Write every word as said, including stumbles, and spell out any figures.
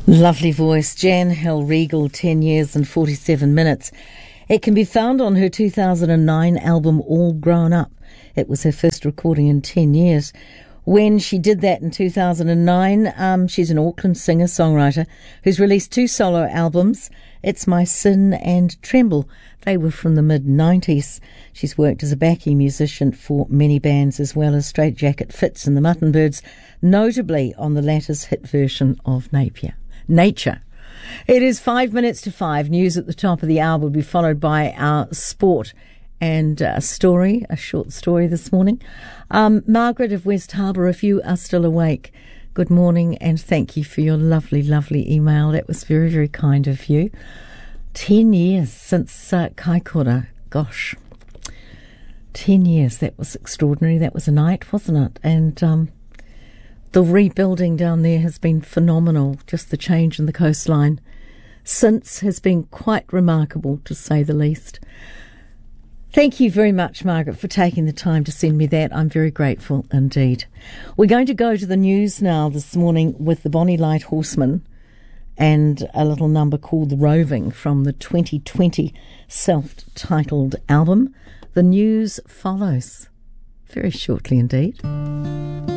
Lovely voice, Jan Hellriegel, ten years and forty-seven minutes. It can be found on her two thousand nine album All Grown Up. It was her first recording in ten years. When she did that in two thousand nine, um, she's an Auckland singer-songwriter who's released two solo albums, It's My Sin and Tremble. They were from the mid nineties. She's worked as a backing musician for many bands as well as Straight Jacket Fitz and the Muttonbirds, notably on the latter's hit version of Napier. Nature. It is five minutes to five. News at the top of the hour will be followed by our sport and a story, a short story this morning. Um, Margaret of West Harbour, if you are still awake, good morning and thank you for your lovely, lovely email. That was very, very kind of you. Ten years since uh, Kaikoura. Gosh, ten years. That was extraordinary. That was a night, wasn't it? And um, the rebuilding down there has been phenomenal. Just the change in the coastline since has been quite remarkable, to say the least. Thank you very much, Margaret, for taking the time to send me that. I'm very grateful indeed. We're going to go to the news now this morning with the Bonnie Light Horsemen and a little number called The Roving from the twenty twenty self-titled album. The news follows very shortly indeed.